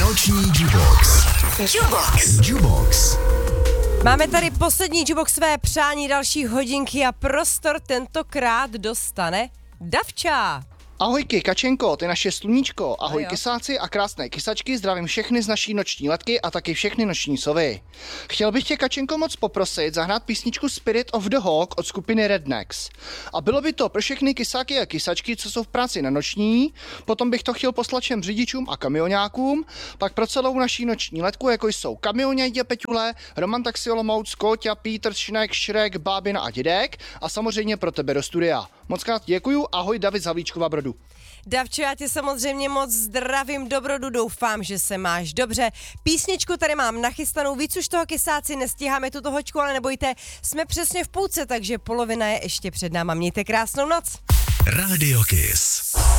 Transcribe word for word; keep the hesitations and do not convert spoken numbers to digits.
Noční Jukebox. Jukebox. Jukebox. Máme tady poslední Jukebox své přání další hodinky a prostor tentokrát dostane Davča. Ahojky, Kačenko, ty naše sluníčko. Ahoj No kysáci a krásné kysačky, zdravím všechny z naší noční letky a taky všechny noční sovy. Chtěl bych tě, Kačenko, moc poprosit zahrát písničku Spirit of the Hawk od skupiny Rednecks. A bylo by to pro všechny kysáky a kysačky, co jsou v práci na noční, potom bych to chtěl poslat všem řidičům a kamionákům, pak pro celou naší noční letku, jako jsou kamionědě Peťule, Roman Taxi Olomouc, Kóťa, Pítr, Šnek, Šrek, Bábina a Dědek a samozřejmě pro tebe do studia. Moc krát děkuju, ahoj David z Havlíčkova Brodu. Davčo, já tě samozřejmě moc zdravím do Brodu, doufám, že se máš dobře. Písničku tady mám nachystanou, víc už toho kysáci nestíháme tuto hoďku, ale nebojte, jsme přesně v půlce, takže polovina je ještě před náma. Mějte krásnou noc. Radio Kiss.